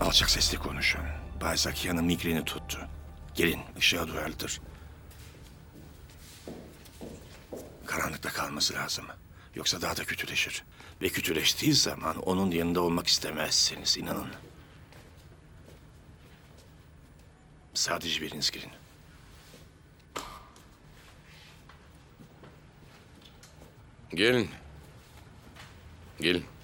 Alçak sesle konuşun. Bay Zakia'nın migreni tuttu. Gelin, ışığa duyarlıdır. Karanlıkta kalması lazım. Yoksa daha da kötüleşir. Ve kötüleştiği zaman onun yanında olmak istemezsiniz, inanın. Sadece biriniz girin. Gelin. Gelin.